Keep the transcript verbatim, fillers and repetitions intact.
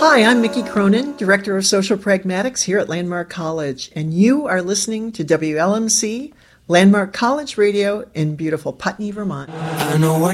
Hi, I'm Mickey Cronin, Director of Social Pragmatics here at Landmark College, and you are listening to W L M C, Landmark College Radio in beautiful Putney, Vermont. I know what